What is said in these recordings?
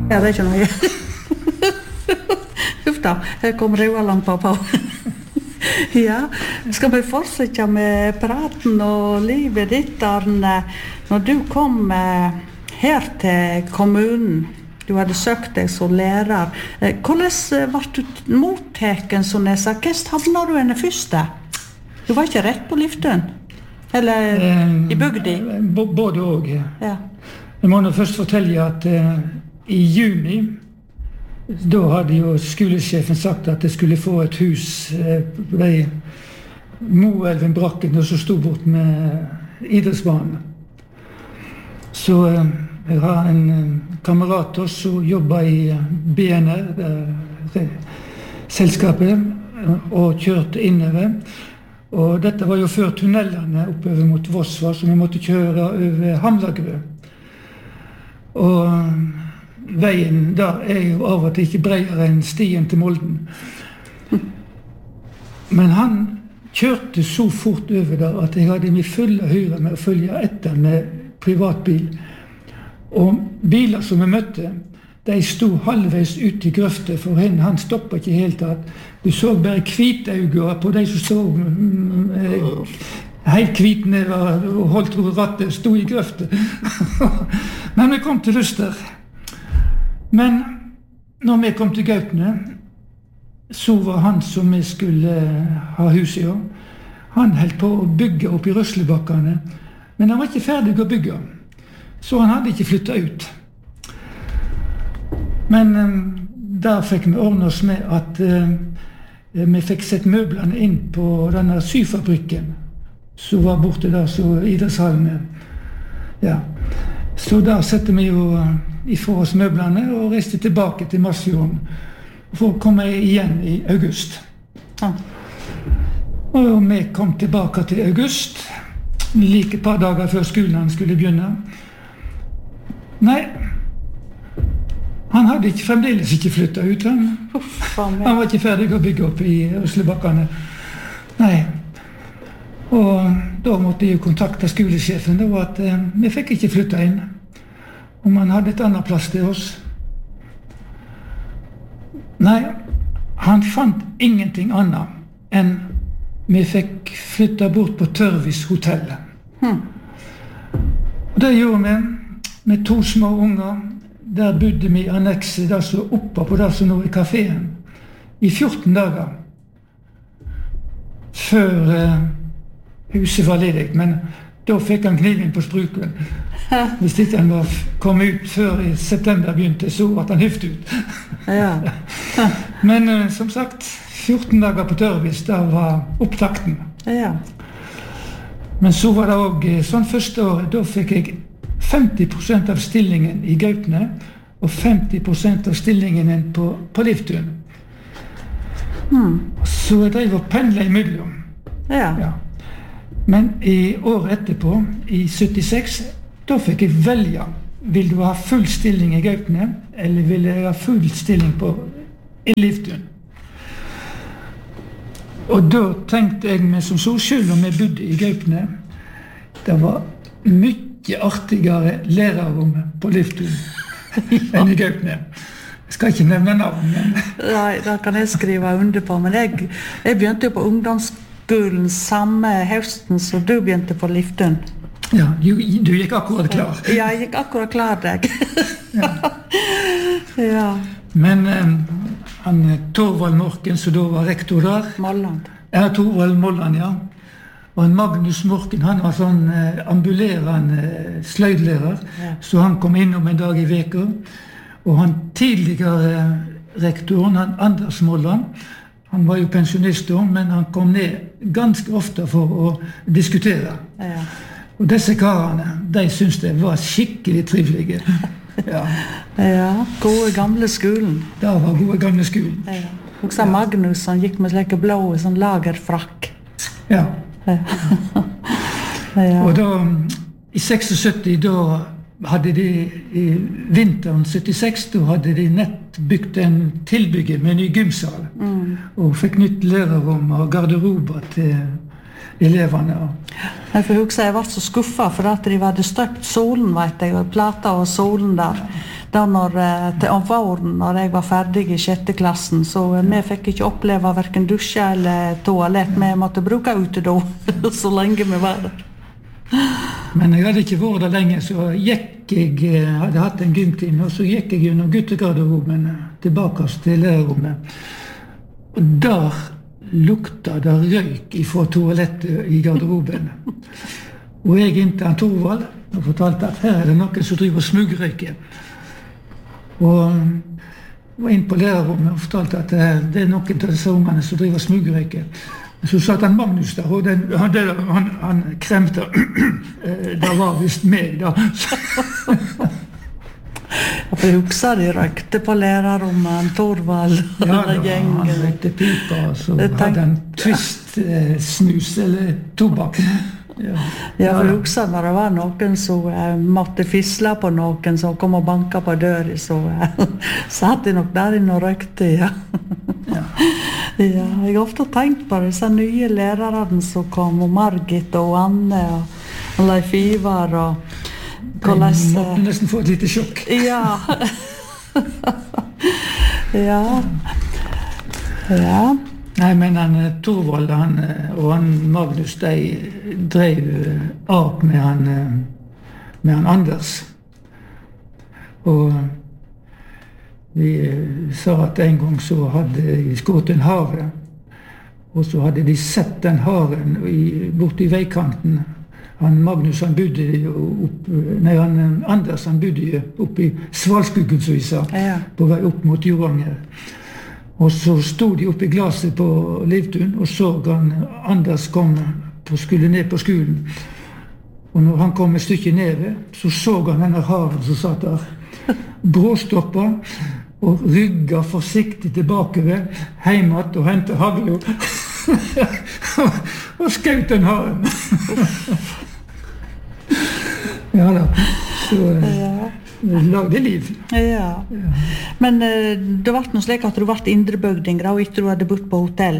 Ja, det ikke noe. Huff da, her kom Roalampa på. Ja, skal vi fortsette med praten og livet ditt, Arne? Når du kom her til kommunen, du hadde søkt deg som lærer, hvordan var du motteken som jeg sa? Hvordan havnet du henne første? Du var ikke rett på Liftun? Eller i bygdi? Både og. Ja. Jeg må nå først fortelle at i juni, da hadde jo skolesjefen sagt at jeg skulle få et hus ved Moelven brakken, som stod bort med idrettsbanen. Så jeg har en kamerat som jobber i BNR, selskapet, og kjørte innover. Og dette var jo før tunnelene oppover mot Vossvar, så vi måtte kjøre over Hamlagrø. Og veien der jo av og til ikke bredere enn stien til Molden. Men han kjørte så fort over der at jeg hadde min fulle hyre med å følge etter med privatbil. Og biler som vi møtte, de stod halvveis ute i grøftet, for han stoppet ikke helt tatt. Du så bare hvitauger på de som stod helt hvitne og holdt rattet, stod i grøftet. Men vi kom til Luster. Men når vi kom til Gautene, så var han som vi skulle ha hus i år. Han holdt på å bygge opp i Røslebakkene, men han var ikke ferdig å bygge. Så han hadde ikke flyttet ut. Men der fikk vi ordne oss med at vi fikk sett møblene inn på denne syfabrikken, som var borte der, så idrettshallen. Ja. Så der sette vi jo ifra oss møblene og reiste tilbake til Masfjorden for å komme igjen i august. Ja. Og vi kom tilbake til august, like et par dager før skolen skulle begynne. Nei, han hadde fremdeles ikke flyttet ut. Han var ikke ferdig å bygge opp i Røslebakkene. Nei. Og da måtte jeg kontakte skolesjefen, det var at vi fikk ikke flytte inn. Om han hadde et annet plass til oss. Nei, han fant ingenting annet enn vi fikk flytte bort på Tørvis hotellet. Og det gjorde vi med 2 små unger. Der bodde vi i annekset, der så oppe på der som nå i kaféen, i 14 dager. Før huset var ledig, men da fikk han kniven på spruken. Hvis ikke han var kommet ut før i september begynte, så at han hyfte ut. Ja. Men som sagt, 14 dager på Tørvis, der var opptakten. Ja. Men så var det også sånn første året, da fikk jeg 50% av stillingen i Gautene, og 50% av stillingen på Liftun. Så jeg drev og pendlet imellom. Ja. Ja. Men i året etterpå, i 76, da fikk jeg velge. Vil du ha full stilling i Gautene, eller vil jeg ha full stilling i Liftun? Og da tenkte jeg meg som så, selv om jeg bodde i Gautene, det var mye artigere lærerrom på Liftun enn i Gautene. Jeg skal ikke nevne navn, men... Nei, det kan jeg skrive under på, men jeg begynte jo på ungdomsskolen samme høsten som du begynte på Liftun. Ja, du gikk akkurat klar. Ja, jeg gikk akkurat klar, deg. Ja. Ja. Men han Torvald Morken, som da var rektor der... Molland. Ja, Torvald Molland, ja. Og han Magnus Morken, han var sånn ambulerende sløydlærer, ja. Så han kom innom en dag i veka. Og han tidligere rektoren, han Anders Molland, han var jo pensjonist da, men han kom ned ganske ofte for å diskutere. Ja. Og disse karene, de syntes det var skikkelig trivelige. Ja. Ja, gode gamle skolen. Det var gode gamle skolen. Ja. Og så Magnus, han gikk med slike blå sånn lagerfrakk. Ja. Ja. Ja. Og da, i 76, da hadde de, i vinteren 76, da hadde de nett bygd en tilbygge med en ny gymsal. Og fikk nytt lærerrom og garderober til elevene. Jeg får huske jeg var så skuffet for at de hadde støpt solen, vet jeg, og plata og solen der. Da til om våren, når jeg var ferdig i 6. klassen, så vi fikk ikke oppleve hverken dusje eller toalett. Vi måtte bruke utedo så lenge vi var der. Men jeg hadde ikke vært der lenge, så hadde hatt en gymtime, og så gikk jeg gjennom guttegarderoben tilbake til lærerrommet. Og der lukta det røyk fra toalettet i garderoben. Og jeg inntil han Torvald og fortalte at her det noen som driver og smugrøyker. Og var inn på lærerrommet og fortalte at det noen av disse ungene som driver og smugrøyker. Så satt han Magnus der, og han kremte. Det var visst meg da. Jeg husker de røykte på lærerrommet, Torvald og gjengen. Han røykte pipa, og så hadde han twist-snus eller tobakk. Jeg husker når det var noen som måtte fisle på noen som kom og banka på døren, så satt de nok der inne og røykte, ja. Jeg har ofte tenkt på disse nye lærerne som kom, og Margit og Anne og Leif Ivar og hvordan... De måtte nesten få et lite sjokk. Ja. Nei, men han Torvald og han Magnus, de drev ap med han Anders. Og de sa at en gang så hadde de skutt en hare, og så hadde de sett den haren borte i veikanten. Han Magnus han bodde Anders han bodde oppe i Svalskuggen, som vi sa, på vei opp mot Joranger. Og så stod de oppe i glaset på Livtun, og så han Anders kom skulle ned på skolen. Og når han kom et stykke ned, så han denne haren som satt der, bråstoppa, og rygga forsiktig tilbake heimat og hentet haglo. Og skjøt den haren. Ja da, så lagde liv. Ja. Men det var noe slik at du var indrebygdinger, og ikke du hadde bodd på hotell?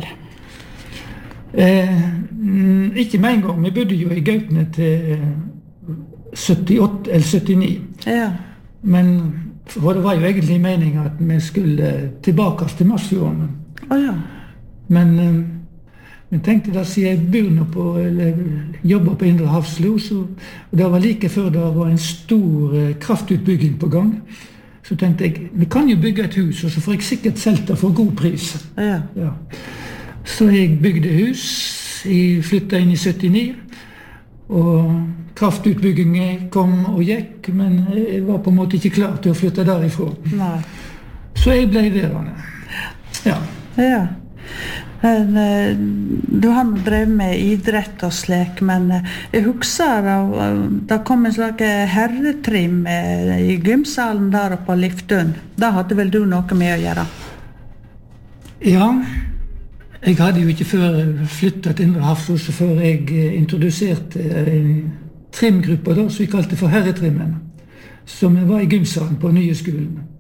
Ikke med en gang. Vi bodde jo i Gautene til 78 eller 79. Ja. Men for det var jo egentlig meningen at vi skulle tilbake til Masfjorden. Ja. Men jeg tenkte da, siden jeg jobber på Indre Hafslo, og det var like før det var en stor kraftutbygging på gang, så tenkte jeg, vi kan jo bygge et hus, og så får jeg sikkert solgt det for god pris. Ja. Ja. Så jeg bygde hus, jeg flyttet inn i 79, og kraftutbyggingen kom og gikk, men jeg var på en måte ikke klar til å flytte derifra. Nei. Så jeg ble værende. Ja. Ja. Du har nå drevet med idrett og slik, men jeg husker da kom en slags herretrim i gymsalen der oppe på Liftun. Da hadde vel du noe med å gjøre? Ja, jeg hadde jo ikke før flyttet til Indre Hafslo, før jeg introduserte en trimgruppe da, som vi kalte for herretrimmen, som var i gymsalen på nye skolen.